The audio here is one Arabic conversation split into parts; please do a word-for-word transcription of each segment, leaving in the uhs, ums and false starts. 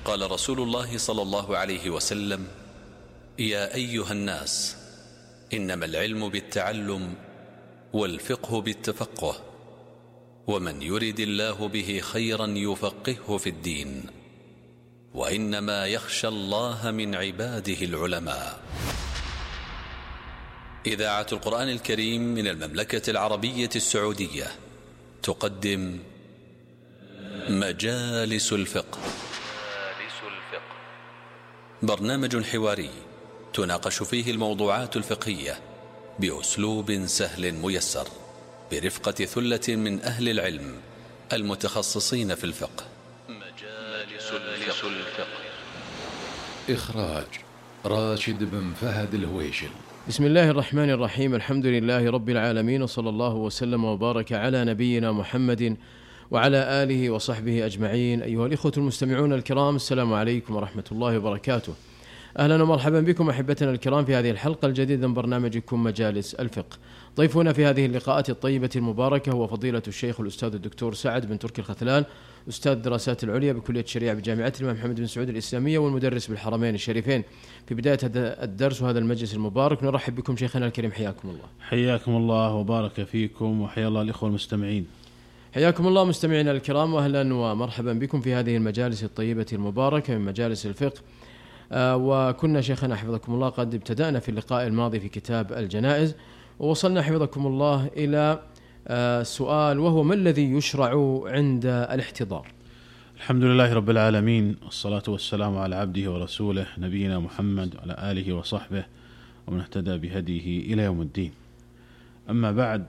قال رسول الله صلى الله عليه وسلم: يا أيها الناس، إنما العلم بالتعلم والفقه بالتفقه، ومن يرد الله به خيرا يفقهه في الدين، وإنما يخشى الله من عباده العلماء. إذاعة القرآن الكريم من المملكة العربية السعودية تقدم مجالس الفقه. برنامج حواري تناقش فيه الموضوعات الفقهية بأسلوب سهل ميسر، برفقة ثلة من أهل العلم المتخصصين في الفقه. مجالس الفقه. إخراج راشد بن فهد الهويشل. بسم الله الرحمن الرحيم. الحمد لله رب العالمين، وصلى الله وسلم وبارك على نبينا محمد وعلى آله وصحبه أجمعين. أيها الإخوة المستمعون الكرام، السلام عليكم ورحمة الله وبركاته. أهلا ومرحبا بكم أحبتنا الكرام في هذه الحلقة الجديدة من برنامجكم مجالس الفقه. ضيفنا في هذه اللقاءات الطيبة المباركة هو فضيلة الشيخ الأستاذ الدكتور سعد بن تركي الختلان، أستاذ الدراسات العليا بكلية الشريعة بجامعة الإمام محمد بن سعود الإسلامية، والمدرس بالحرمين الشريفين. في بداية هذا الدرس وهذا المجلس المبارك نرحب بكم شيخنا الكريم، حياكم الله. حياكم الله وبارك فيكم، وحيا الله الإخوة المستمعين. حياكم الله مستمعينا الكرام، وأهلا ومرحبا بكم في هذه المجالس الطيبة المباركة من مجالس الفقه. آه وكنا شيخنا حفظكم الله قد ابتدأنا في اللقاء الماضي في كتاب الجنائز، ووصلنا حفظكم الله إلى آه سؤال، وهو: ما الذي يشرع عند الاحتضار؟ الحمد لله رب العالمين، والصلاة والسلام على عبده ورسوله نبينا محمد وعلى آله وصحبه ومن اهتدى بهديه إلى يوم الدين. أما بعد،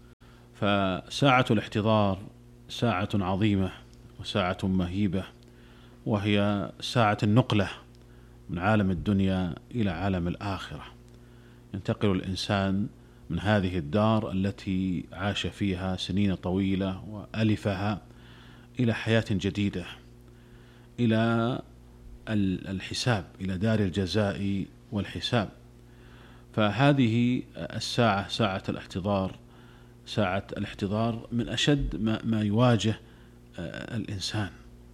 فساعة الاحتضار ساعة عظيمة وساعة مهيبة، وهي ساعة النقلة من عالم الدنيا إلى عالم الآخرة. ينتقل الإنسان من هذه الدار التي عاش فيها سنين طويلة وألفها إلى حياة جديدة، إلى الحساب، إلى دار الجزاء والحساب. فهذه الساعة، ساعة الاحتضار، ساعة الاحتضار من أشد ما, ما يواجه الإنسان.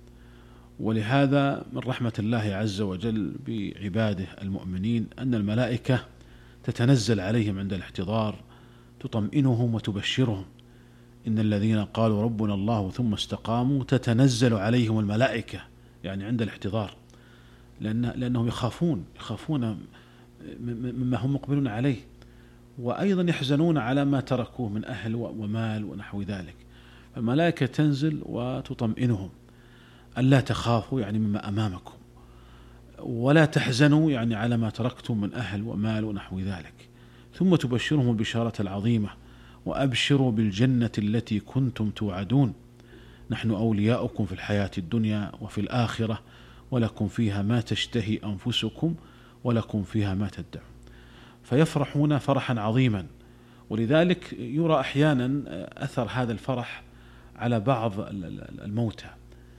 ولهذا من رحمة الله عز وجل بعباده المؤمنين أن الملائكة تتنزل عليهم عند الاحتضار، تطمئنهم وتبشرهم. إن الذين قالوا ربنا الله ثم استقاموا تتنزل عليهم الملائكة، يعني عند الاحتضار، لأن لأنهم يخافون يخافون مما هم مقبلون عليه، وأيضا يحزنون على ما تركوه من أهل ومال ونحو ذلك. الملائكة تنزل وتطمئنهم: ألا تخافوا، يعني مما أمامكم، ولا تحزنوا، يعني على ما تركتم من أهل ومال ونحو ذلك. ثم تبشرهم البشارة العظيمة: وأبشروا بالجنة التي كنتم توعدون، نحن أولياؤكم في الحياة الدنيا وفي الآخرة، ولكم فيها ما تشتهي أنفسكم ولكم فيها ما تدعون. فيفرحون فرحا عظيما. ولذلك يرى أحيانا أثر هذا الفرح على بعض الموتى،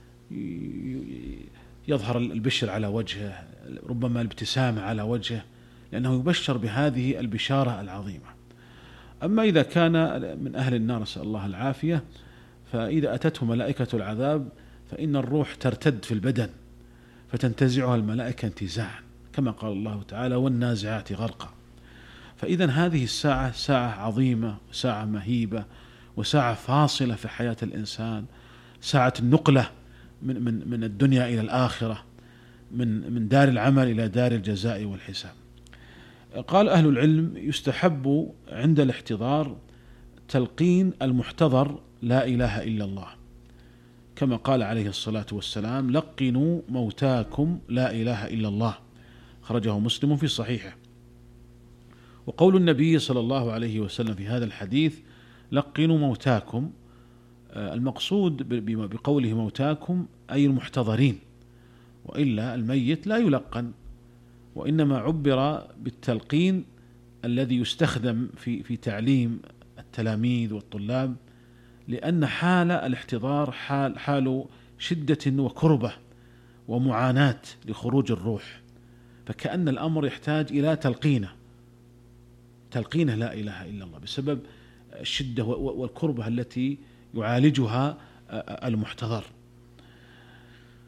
يظهر البشر على وجهه، ربما الابتسامة على وجهه، لأنه يبشر بهذه البشارة العظيمة. أما إذا كان من أهل النار، نسأل الله العافية، فإذا أتته ملائكة العذاب فإن الروح ترتد في البدن فتنتزعها الملائكة انتزاعا، كما قال الله تعالى: والنازعات غرقا. فإذا هذه الساعة ساعة عظيمة، ساعة مهيبة، وساعة فاصلة في حياة الإنسان، ساعة النقلة من من من الدنيا إلى الآخرة، من من دار العمل إلى دار الجزاء والحساب. قال أهل العلم: يستحب عند الاحتضار تلقين المحتضر لا إله إلا الله، كما قال عليه الصلاة والسلام: لقنوا موتاكم لا إله إلا الله، خرجه مسلم في صحيحه. وقول النبي صلى الله عليه وسلم في هذا الحديث: لقنوا موتاكم، المقصود بقوله موتاكم أي المحتضرين، وإلا الميت لا يلقن، وإنما عبر بالتلقين الذي يستخدم في في تعليم التلاميذ والطلاب، لأن حال الاحتضار حال حال شدة وكربة ومعاناة لخروج الروح، فكأن الأمر يحتاج إلى تلقينه تلقينه لا إله إلا الله، بسبب الشدة والكربة التي يعالجها المحتضر.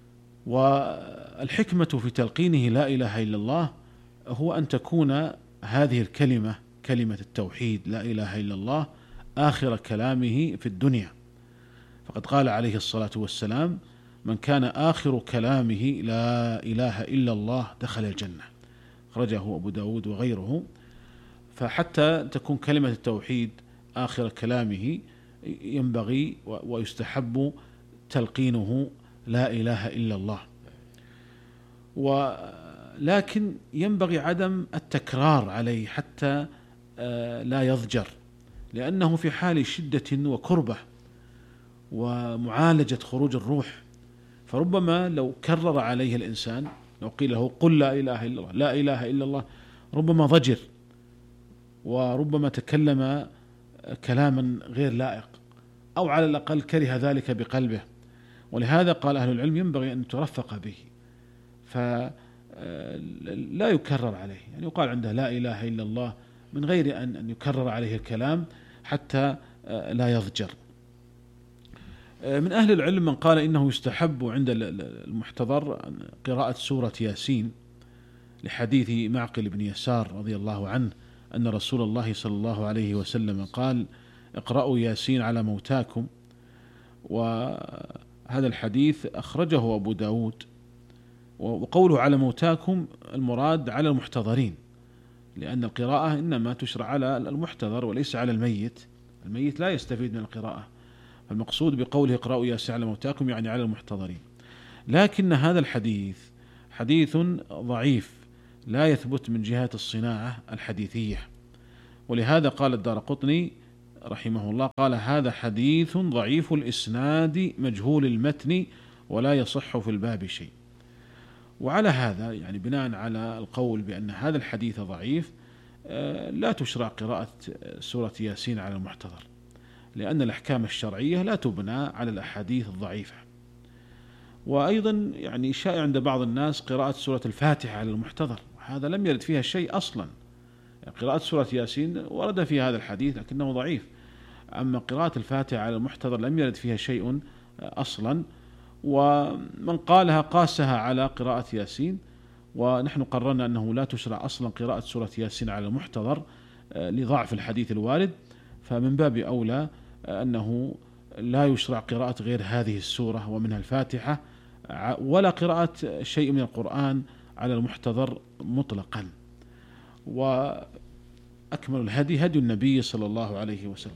والحكمة في تلقينه لا إله إلا الله هو أن تكون هذه الكلمة كلمة التوحيد لا إله إلا الله آخر كلامه في الدنيا، فقد قال عليه الصلاة والسلام: من كان آخر كلامه لا إله إلا الله دخل الجنة، أخرجه أبو داود وغيره. فحتى تكون كلمة التوحيد آخر كلامه ينبغي ويستحب تلقينه لا إله إلا الله، ولكن ينبغي عدم التكرار عليه حتى لا يضجر، لأنه في حال شدة وكربة ومعالجة خروج الروح، فربما لو كرر عليه الإنسان، لو قيل له قل لا إله إلا الله لا إله إلا الله، ربما ضجر وربما تكلم كلاما غير لائق، أو على الأقل كره ذلك بقلبه. ولهذا قال أهل العلم ينبغي أن ترفق به، فلا يكرر عليه، يعني يقال عنده لا إله إلا الله من غير أن يكرر عليه الكلام حتى لا يضجر. من أهل العلم من قال إنه يستحب عند المحتضر قراءة سورة ياسين، لحديث معقل بن يسار رضي الله عنه أن رسول الله صلى الله عليه وسلم قال: اقرأوا ياسين على موتاكم. وهذا الحديث أخرجه أبو داود. وقوله على موتاكم المراد على المحتضرين، لأن القراءة إنما تشرع على المحتضر وليس على الميت، الميت لا يستفيد من القراءة، المقصود بقوله اقرأوا ياسين على موتاكم يعني على المحتضرين. لكن هذا الحديث حديث ضعيف لا يثبت من جهة الصناعة الحديثية، ولهذا قال الدارقطني رحمه الله قال: هذا حديث ضعيف الإسناد مجهول المتن ولا يصح في الباب شيء. وعلى هذا يعني بناء على القول بأن هذا الحديث ضعيف لا تشرع قراءة سورة ياسين على المحتضر، لأن الأحكام الشرعية لا تبنى على الأحاديث الضعيفة. وأيضا يعني شائع عند بعض الناس قراءة سورة الفاتحة على المحتضر، وهذا لم يرد فيها شيء أصلا. يعني قراءة سورة ياسين ورد فيها هذا الحديث لكنه ضعيف، أما قراءة الفاتحة على المحتضر لم يرد فيها شيء أصلا. ومن قالها قاسها على قراءة ياسين، ونحن قررنا أنه لا تشرع أصلا قراءة سورة ياسين على المحتضر لضعف الحديث الوارد، فمن باب أولى أنه لا يشرع قراءة غير هذه السورة ومنها الفاتحة، ولا قراءة شيء من القرآن على المحتضر مطلقا. وأكمل الهدي هدي النبي صلى الله عليه وسلم،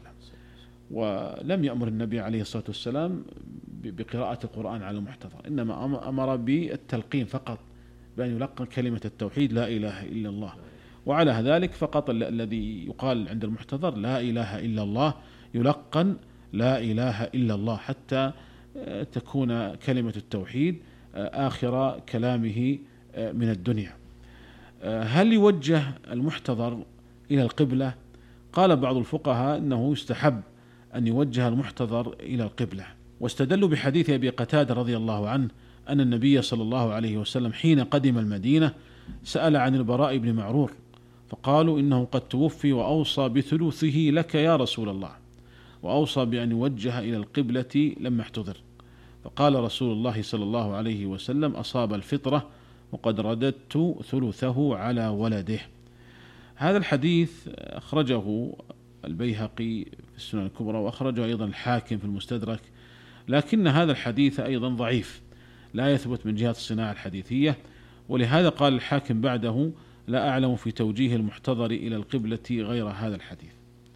ولم يأمر النبي عليه الصلاة والسلام بقراءة القرآن على المحتضر، إنما أمر بالتلقين فقط، بأن يلقن كلمة التوحيد لا إله إلا الله. وعلى ذلك فقط الذي يقال عند المحتضر لا إله إلا الله يلقن لا إله إلا الله حتى تكون كلمة التوحيد آخر كلامه من الدنيا. هل يوجه المحتضر إلى القبلة؟ قال بعض الفقهاء إنه يستحب أن يوجه المحتضر إلى القبلة، واستدلوا بحديث أبي قتادة رضي الله عنه أن النبي صلى الله عليه وسلم حين قدم المدينة سأل عن البراء بن معرور، فقالوا إنه قد توفي وأوصى بثلثه لك يا رسول الله، وأوصى بأن يوجه إلى القبلة لما احتضر. فقال رسول الله صلى الله عليه وسلم: أصاب الفطرة وقد رددت ثلثه على ولده. هذا الحديث أخرجه البيهقي في السنن الكبرى، وأخرجه أيضا الحاكم في المستدرك، لكن هذا الحديث أيضا ضعيف لا يثبت من جهة الصناعة الحديثية، ولهذا قال الحاكم بعده: لا أعلم في توجيه المحتضر إلى القبلة غير هذا الحديث.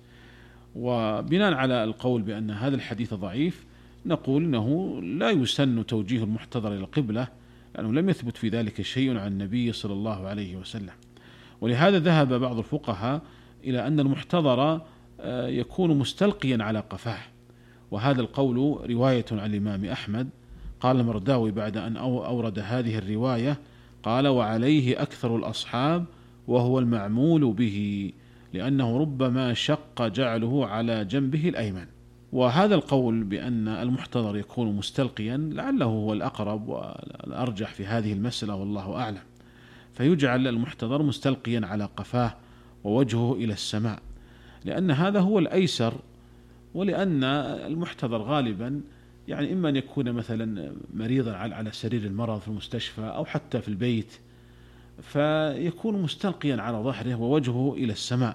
وبناء على القول بأن هذا الحديث ضعيف نقول إنه لا يسن توجيه المحتضر إلى القبلة، لأنه لم يثبت في ذلك شيء عن النبي صلى الله عليه وسلم. ولهذا ذهب بعض الفقهاء إلى أن المحتضر يكون مستلقيا على قفاه، وهذا القول رواية عن الإمام أحمد. قال المرداوي بعد أن أورد هذه الرواية قال: وعليه أكثر الأصحاب وهو المعمول به، لأنه ربما شق جعله على جنبه الأيمن. وهذا القول بأن المحتضر يكون مستلقيا لعله هو الأقرب والأرجح في هذه المسألة، والله أعلم. فيجعل المحتضر مستلقيا على قفاه ووجهه إلى السماء، لأن هذا هو الأيسر، ولأن المحتضر غالبا يعني إما أن يكون مثلا مريضا على سرير المرض في المستشفى أو حتى في البيت، فيكون مستلقيا على ظهره ووجهه إلى السماء،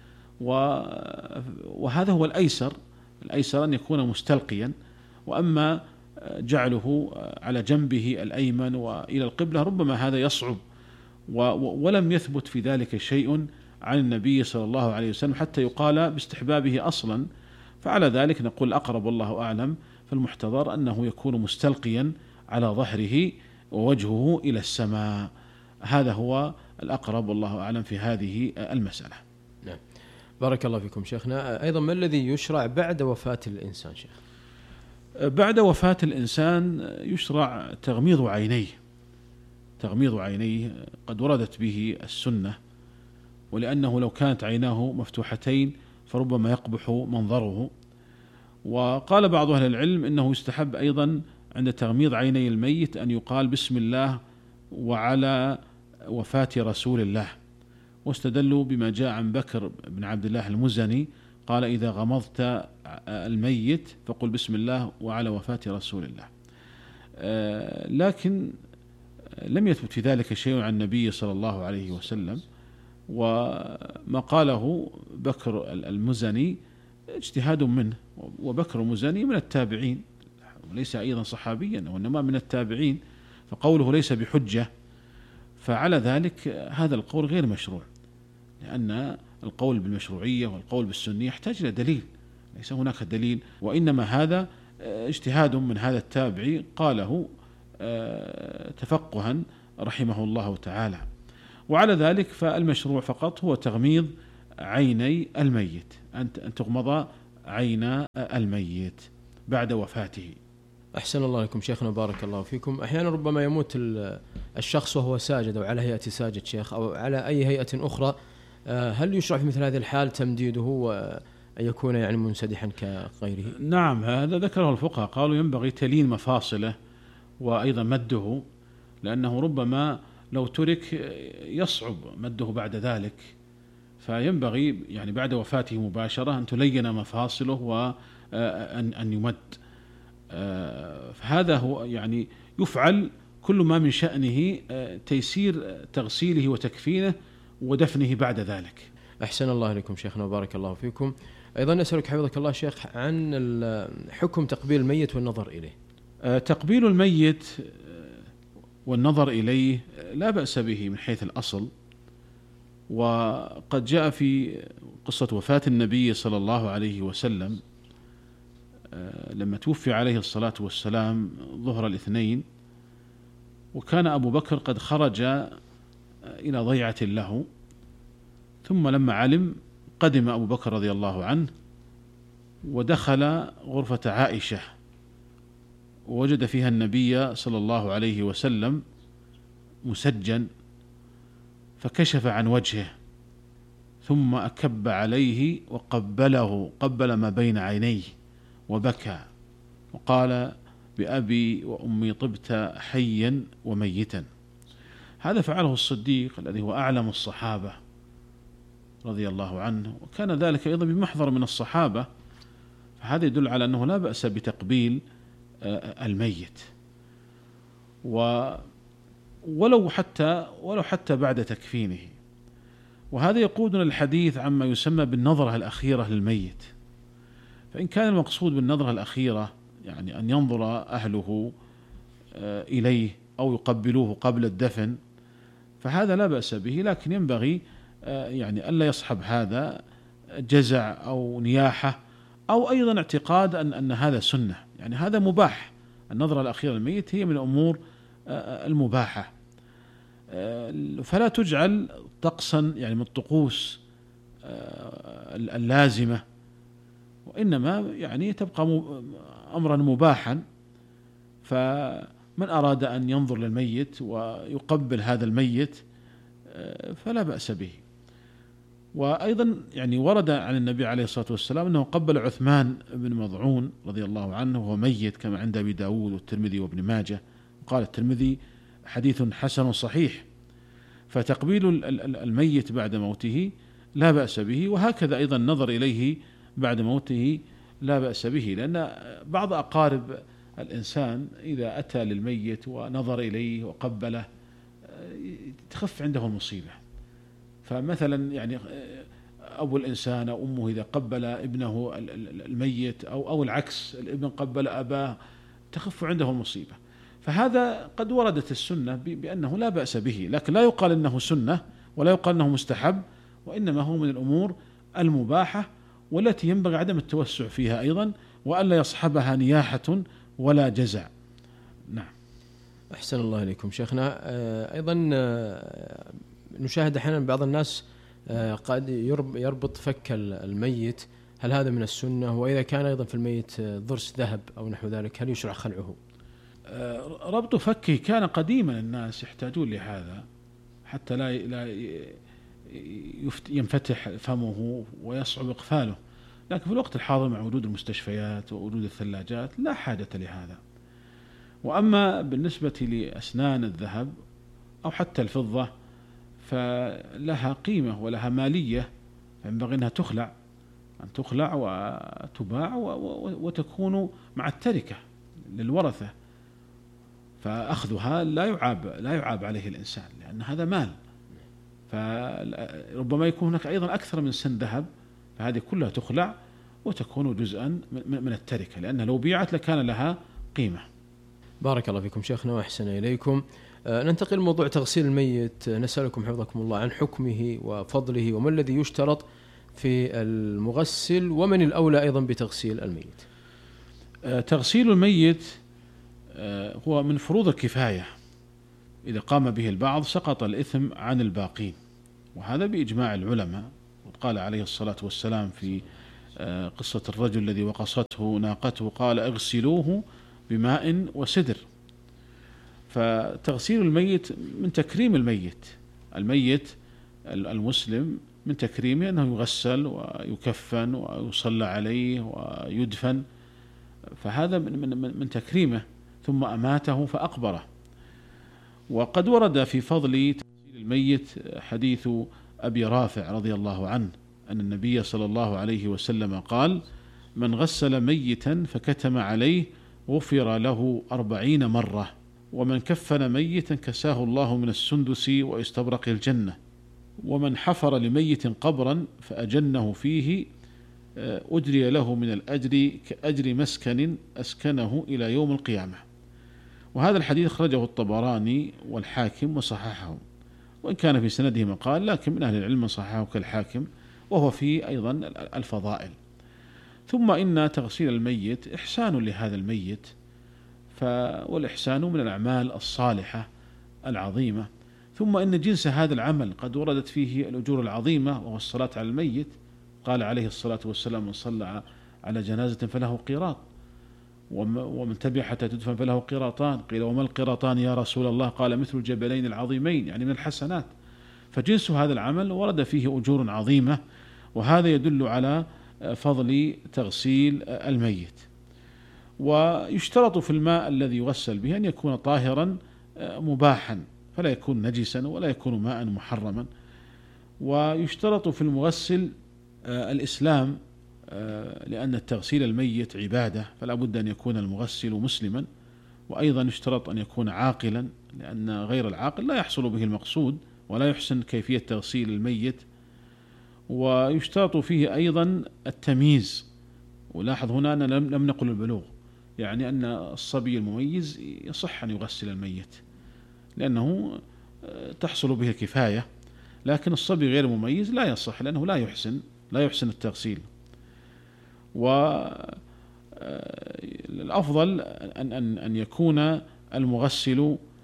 وهذا هو الأيسر. الأيسر أن يكون مستلقيا، وأما جعله على جنبه الأيمن وإلى القبلة ربما هذا يصعب، ولم يثبت في ذلك شيء عن النبي صلى الله عليه وسلم حتى يقال باستحبابه أصلا. فعلى ذلك نقول الأقرب والله أعلم في المحتضر أنه يكون مستلقيا على ظهره ووجهه إلى السماء، هذا هو الأقرب والله أعلم في هذه المسألة. نعم، بارك الله فيكم شيخنا. أيضا ما الذي يشرع بعد وفاة الإنسان شيخ؟ بعد وفاة الإنسان يشرع تغميض عينيه. تغميض عينيه قد وردت به السنة، ولأنه لو كانت عيناه مفتوحتين فربما يقبح منظره. وقال بعض أهل العلم إنه يستحب أيضا عند تغميض عيني الميت أن يقال بسم الله وعلى وفاة رسول الله، واستدلوا بما جاء عن بكر بن عبد الله المزني قال إذا غمضت الميت فقل بسم الله وعلى وفاة رسول الله. لكن لم يثبت في ذلك شيء عن النبي صلى الله عليه وسلم، وما قاله بكر المزني اجتهاد منه، وبكر المزني من التابعين وليس أيضا صحابيا وإنما من التابعين، فقوله ليس بحجة. فعلى ذلك هذا القول غير مشروع، لأن القول بالمشروعية والقول بالسنية يحتاج إلى دليل، ليس هناك دليل، وإنما هذا اجتهاد من هذا التابعي قاله تفقها رحمه الله تعالى. وعلى ذلك فالمشروع فقط هو تغميض عيني الميت، أن تغمض عين الميت بعد وفاته. أحسن الله لكم شيخنا بارك الله فيكم. أحيانا ربما يموت الشخص وهو ساجد أو على هيئة ساجد شيخ أو على أي هيئة أخرى، هل يشرع في مثل هذه الحال تمديده وأن يكون يعني منسدحا كغيره؟ نعم، هذا ذكره الفقهاء، قالوا ينبغي تلين مفاصله وأيضا مده، لأنه ربما لو ترك يصعب مده بعد ذلك، فينبغي يعني بعد وفاته مباشرة أن تلين مفاصله وأن أن يمد. فهذا هو يعني يفعل كل ما من شأنه تيسير تغسيله وتكفينه ودفنه بعد ذلك. أحسن الله لكم شيخنا وبارك الله فيكم. أيضا نسألك حفظك الله شيخ عن حكم تقبيل الميت والنظر إليه. تقبيل الميت والنظر إليه لا بأس به من حيث الأصل، وقد جاء في قصة وفاة النبي صلى الله عليه وسلم لما توفي عليه الصلاة والسلام ظهر الاثنين، وكان أبو بكر قد خرج إلى ضيعة له، ثم لما علم قدم أبو بكر رضي الله عنه ودخل غرفة عائشة ووجد فيها النبي صلى الله عليه وسلم مسجن، فكشف عن وجهه ثم أكب عليه وقبله قبل ما بين عينيه وبكى وقال بأبي وأمي طبت حيا وميتا. هذا فعله الصديق الذي هو أعلم الصحابة رضي الله عنه، وكان ذلك أيضا بمحضر من الصحابة، فهذا يدل على أنه لا بأس بتقبيل الميت، ولو حتى ولو حتى بعد تكفينه. وهذا يقودنا الحديث عما يسمى بالنظرة الأخيرة للميت. فإن كان المقصود بالنظرة الأخيرة يعني أن ينظر أهله إليه أو يقبلوه قبل الدفن فهذا لا بأس به، لكن ينبغي يعني ألا يصحب هذا جزع أو نياحة أو أيضا اعتقاد أن أن هذا سنة، يعني هذا مباح. النظرة الأخيرة للميت هي من الأمور المباحة، فلا تجعل طقسا يعني من الطقوس اللازمة، وإنما يعني تبقى أمرا مباحا. فمن أراد أن ينظر للميت ويقبل هذا الميت فلا بأس به. وأيضا يعني ورد عن النبي عليه الصلاة والسلام أنه قبل عثمان بن مضعون رضي الله عنه وهو ميت كما عند أبي داود والترمذي وابن ماجه، قال الترمذي حديث حسن صحيح. فتقبيل الميت بعد موته لا بأس به، وهكذا أيضا النظر إليه بعد موته لا بأس به، لأن بعض أقارب الإنسان إذا أتى للميت ونظر إليه وقبله تخف عنده المصيبة. فمثلا يعني أبو الإنسان أو أمه إذا قبل ابنه الميت أو أو العكس، الابن قبل أباه تخف عنده المصيبة. فهذا قد وردت السنة بأنه لا بأس به، لكن لا يقال إنه سنة ولا يقال إنه مستحب، وإنما هو من الأمور المباحة والتي ينبغي عدم التوسع فيها أيضا، وألا يصحبها نياحة ولا جزع. نعم. أحسن الله إليكم شيخنا. أيضا نشاهد أحيانا بعض الناس قد يربط فك الميت، هل هذا من السنة؟ وإذا كان أيضا في الميت ضرس ذهب أو نحو ذلك هل يشرع خلعه؟ ربط فكه كان قديما الناس يحتاجون لهذا حتى لا لا ينفتح فمه ويصعب إقفاله، لكن في الوقت الحاضر مع وجود المستشفيات ووجود الثلاجات لا حاجة لهذا. وأما بالنسبة لأسنان الذهب أو حتى الفضة فلها قيمة ولها مالية، فينبغي أنها تخلع أن تخلع وتباع وتكون مع التركة للورثة، فأخذها لا يعاب لا يعاب عليه الإنسان لأن هذا مال. فربما يكون هناك أيضا أكثر من سن ذهب، فهذه كلها تخلع وتكون جزءا من التركة، لأن لو بيعت لكان لها قيمة. بارك الله فيكم شيخنا وأحسن إليكم. أه ننتقل لموضوع تغسيل الميت. نسألكم حفظكم الله عن حكمه وفضله، وما الذي يشترط في المغسل، ومن الأولى أيضا بتغسيل الميت؟ أه تغسيل الميت أه هو من فروض الكفاية، إذا قام به البعض سقط الإثم عن الباقين، وهذا بإجماع العلماء. وقال عليه الصلاة والسلام في أه قصة الرجل الذي وقصته ناقته قال اغسلوه بماء وسدر. فتغسيل الميت من تكريم الميت، الميت المسلم من تكريمه أنه يغسل ويكفن ويصلى عليه ويدفن، فهذا من, من, من تكريمه. ثم أماته فأقبره. وقد ورد في فضل تغسيل الميت حديث أبي رافع رضي الله عنه أن النبي صلى الله عليه وسلم قال: من غسل ميتا فكتم عليه غفر له أربعين مرة، ومن كفن ميتا كساه الله من السندس واستبرق الجنة، ومن حفر لميت قبرا فأجنه فيه أجري له من الأجر كأجر مسكن أسكنه إلى يوم القيامة. وهذا الحديث خرجه الطبراني والحاكم وصححه، وإن كان في سنده مقال، لكن من أهل العلم من صححه كالحاكم، وهو فيه أيضا الفضائل. ثم إن تغسيل الميت إحسان لهذا الميت، والإحسان من الأعمال الصالحة العظيمة. ثم إن جنس هذا العمل قد وردت فيه الأجور العظيمة، وهو الصلاة على الميت. قال عليه الصلاة والسلام: من صلى على جنازة فله قيراط، ومن تبع حتى تدفن فله قيراطان. قيل: وما القيراطان يا رسول الله؟ قال: مثل الجبلين العظيمين، يعني من الحسنات. فجنس هذا العمل ورد فيه أجور عظيمة، وهذا يدل على فضل تغسيل الميت. ويشترط في الماء الذي يغسل به أن يكون طاهرا مباحا، فلا يكون نجسا ولا يكون ماء محرما. ويشترط في المغسل الإسلام، لأن التغسيل الميت عبادة، فلا بد أن يكون المغسل مسلما. وأيضا يشترط أن يكون عاقلا، لأن غير العاقل لا يحصل به المقصود ولا يحسن كيفية تغسيل الميت. ويشترط فيه أيضا التمييز. ولاحظ هنا أننا لم نقل البلوغ، يعني أن الصبي المميز يصح أن يغسل الميت لأنه تحصل به الكفاية، لكن الصبي غير مميز لا يصح لأنه لا يحسن لا يحسن التغسيل. والأفضل أن أن أن يكون المغسل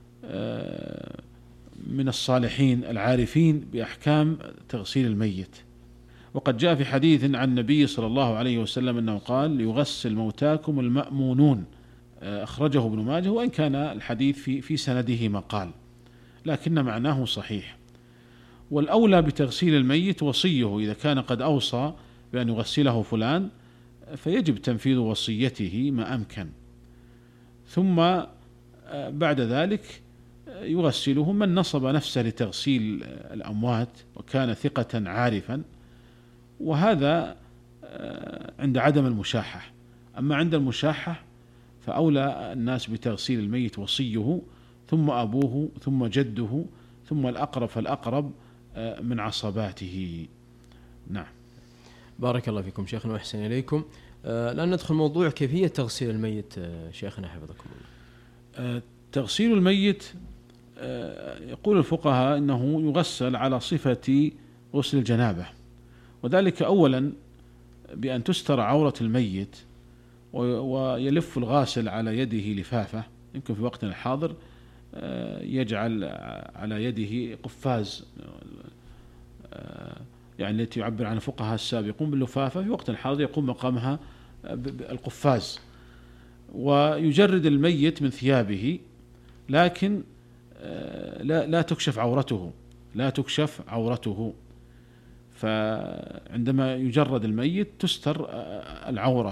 من الصالحين العارفين بأحكام تغسيل الميت. وقد جاء في حديث عن النبي صلى الله عليه وسلم أنه قال: ليغسل موتاكم المأمونون، أخرجه ابن ماجه، وإن كان الحديث في في سنده مقال، لكن معناه صحيح. والأولى بتغسيل الميت وصيه، إذا كان قد أوصى بأن يغسله فلان فيجب تنفيذ وصيته ما أمكن. ثم بعد ذلك يغسله من نصب نفسه لتغسيل الأموات وكان ثقة عارفا، وهذا عند عدم المشاحة. أما عند المشاحة فأولى الناس بتغسيل الميت وصيه، ثم أبوه، ثم جده، ثم الأقرب فالأقرب من عصباته. نعم. بارك الله فيكم شيخنا وأحسن إليكم. الآن ندخل موضوع كيفية تغسيل الميت شيخنا حفظكم الله. تغسيل الميت يقول الفقهاء إنه يغسل على صفة غسل الجنابة، وذلك أولا بأن تستر عورة الميت، ويلف الغاسل على يده لفافة. يمكن في وقتنا الحاضر يجعل على يده قفاز، يعني التي يعبر عن الفقهاء السابقون باللفافة، في وقتنا الحاضر يقوم مقامها القفاز، ويجرد الميت من ثيابه، لكن لا لا تكشف عورته لا تكشف عورته فعندما يجرد الميت تستر العورة،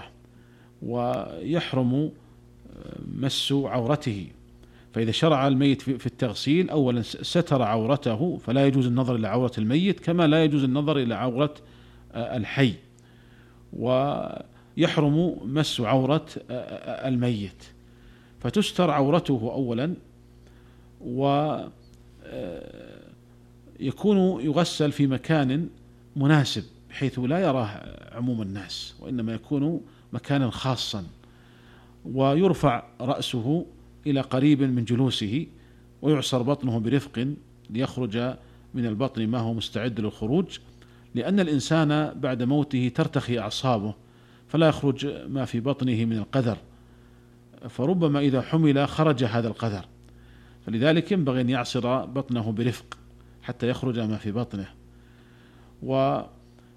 ويحرم مس عورته. فإذا شرع الميت في التغسيل أولا ستر عورته، فلا يجوز النظر إلى عورة الميت، كما لا يجوز النظر إلى عورة الحي، ويحرم مس عورة الميت، فتستر عورته أولا، ويكون يغسل في مكان مناسب بحيث لا يراه عموم الناس، وإنما يكون مكانا خاصا، ويرفع رأسه إلى قريب من جلوسه، ويعصر بطنه برفق ليخرج من البطن ما هو مستعد للخروج، لأن الإنسان بعد موته ترتخي أعصابه فلا يخرج ما في بطنه من القذر، فربما إذا حمل خرج هذا القذر، فلذلك ينبغي أن يعصر بطنه برفق حتى يخرج ما في بطنه. وبعد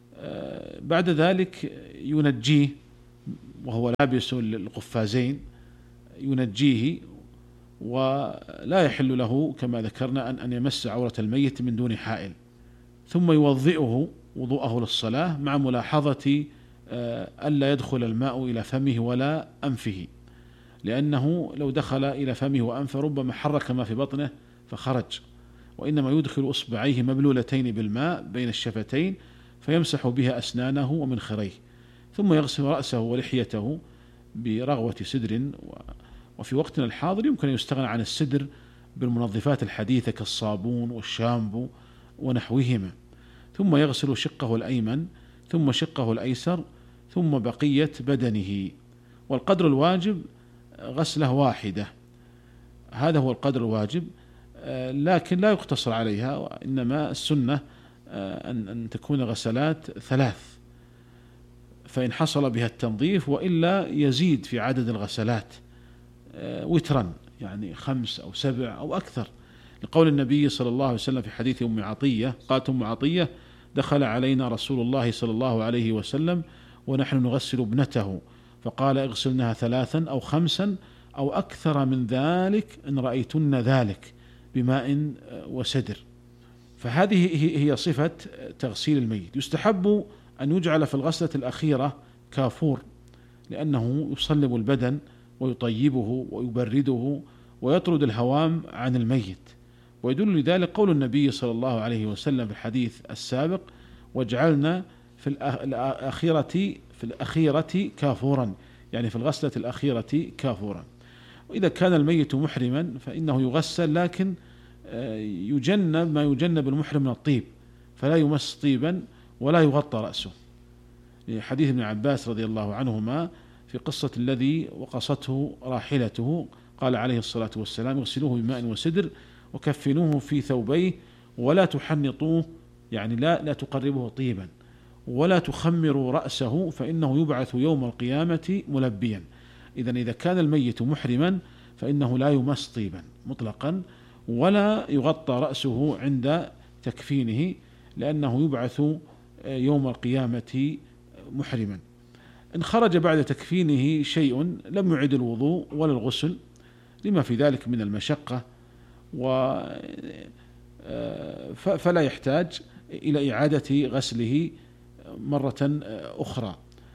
ذلك ينجيه وهو لابس القفازين، ينجيه، ولا يحل له كما ذكرنا أن أن يمس عورة الميت من دون حائل، ثم يوضئه وضوءه للصلاة مع ملاحظة ألا يدخل الماء إلى فمه ولا أنفه، لأنه لو دخل إلى فمه وأنفه ربما حرك ما في بطنه فخرج، وإنما يدخل أصبعيه مبلولتين بالماء بين الشفتين فيمسح بها أسنانه ومنخريه، ثم يغسل رأسه ولحيته برغوة سدر. وفي وقتنا الحاضر يمكن أن يستغنى عن السدر بالمنظفات الحديثة كالصابون والشامبو ونحوهما، ثم يغسل شقه الأيمن ثم شقه الأيسر ثم بقية بدنه، والقدر الواجب غسله واحدة، هذا هو القدر الواجب، لكن لا يقتصر عليها، وإنما السنة أن تكون غسلات ثلاث، فإن حصل بها التنظيف، وإلا يزيد في عدد الغسلات وترا، يعني خمس أو سبع أو أكثر، لقول النبي صلى الله عليه وسلم في حديث أم عطية، قالت أم عطية: دخل علينا رسول الله صلى الله عليه وسلم ونحن نغسل ابنته، فقال: اغسلنها ثلاثا أو خمسا أو أكثر من ذلك إن رأيتن ذلك بماء وسدر. فهذه هي صفة تغسيل الميت. يستحب أن يجعل في الغسلة الأخيرة كافور، لأنه يصلب البدن ويطيبه ويبرده ويطرد الهوام عن الميت، ويدل لذلك قول النبي صلى الله عليه وسلم في الحديث السابق: واجعلنا في الأخيرة في الأخيرة كافورا، يعني في الغسلة الأخيرة كافورا. وإذا كان الميت محرما فإنه يغسل، لكن يجنب ما يجنب المحرم من الطيب، فلا يمس طيبا ولا يغطى رأسه، حديث ابن عباس رضي الله عنهما في قصة الذي وقصته راحلته، قال عليه الصلاة والسلام: اغسلوه بماء وسدر وكفنوه في ثوبيه ولا تحنطوه، يعني لا لا تقربه طيبا، ولا تخمروا رأسه فإنه يبعث يوم القيامة ملبيا. إذن إذا كان الميت محرما فإنه لا يمس طيبا مطلقا، ولا يغطى رأسه عند تكفينه، لأنه يبعث يوم القيامة محرما. إن خرج بعد تكفينه شيء لم يعد الوضوء ولا الغسل لما في ذلك من المشقة، فلا يحتاج إلى إعادة غسله مرة أخرى،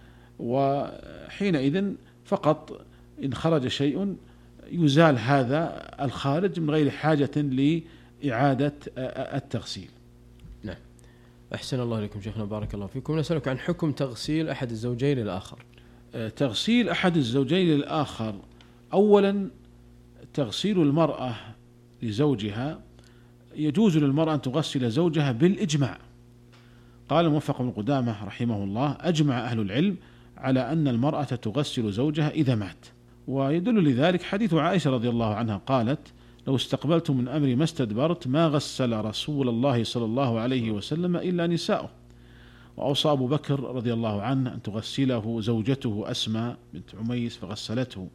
وحينئذ فقط إن خرج شيء يزال هذا الخارج من غير حاجة لإعادة التغسيل. نعم، أحسن الله إليكم شيخنا، بارك الله فيكم. نسألك عن حكم تغسيل أحد الزوجين للآخر. تغسيل أحد الزوجين للآخر أولا تغسيل المرأة لزوجها، يجوز للمرأة أن تغسل زوجها بالإجماع. قال الموفق بن قدامة رحمه الله: أجمع أهل العلم على أن المرأة تغسل زوجها إذا مات. ويدل لذلك حديث عائشة رضي الله عنها قالت: لو استقبلت من أمري ما استدبرت ما غسل رسول الله صلى الله عليه وسلم إلا نساؤه. وأوصى أبو بكر رضي الله عنه أن تغسله زوجته أسماء بنت عميس فغسلته.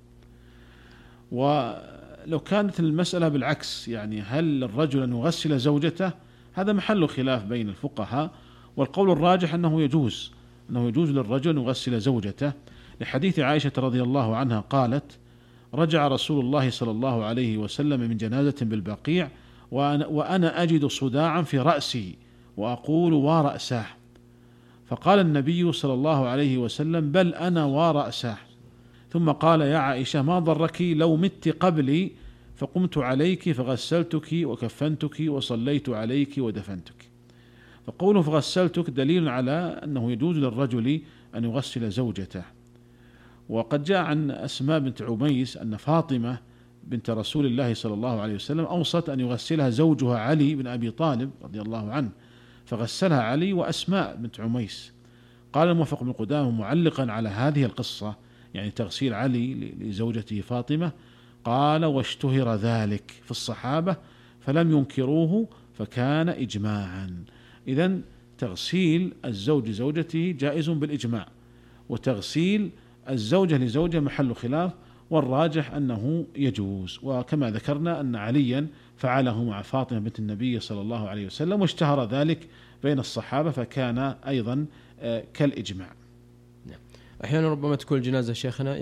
ولو كانت المسألة بالعكس، يعني هل الرجل أن يغسل زوجته، هذا محل خلاف بين الفقهاء، والقول الراجح أنه يجوز أنه يجوز للرجل أن يغسل زوجته، لحديث عائشة رضي الله عنها قالت: رجع رسول الله صلى الله عليه وسلم من جنازة بالبقيع وأنا, وأنا أجد صداعا في رأسي وأقول ورأساه، فقال النبي صلى الله عليه وسلم: بل أنا ورأساه. ثم قال: يا عائشة ما ضرك لو مت قبلي فقمت عليك فغسلتك وكفنتك وصليت عليك ودفنتك. فقوله فغسلتك دليل على أنه يجوز للرجل أن يغسل زوجته. وقد جاء عن أسماء بنت عميس أن فاطمة بنت رسول الله صلى الله عليه وسلم أوصت أن يغسلها زوجها علي بن أبي طالب رضي الله عنه، فغسلها علي وأسماء بنت عميس. قال الموفق بن قدامة معلقا على هذه القصة، يعني تغسيل علي لزوجته فاطمة، قال: واشتهر ذلك في الصحابة فلم ينكروه فكان إجماعا. إذن تغسيل الزوج زوجته جائز بالإجماع، وتغسيل الزوجة لزوجها محل خلاف، والراجح أنه يجوز. وكما ذكرنا أن عليا فعله مع فاطمة بنت النبي صلى الله عليه وسلم، واشتهر ذلك بين الصحابة فكان أيضا كالإجماع. أحيانا ربما تكون الجنازة شيخنا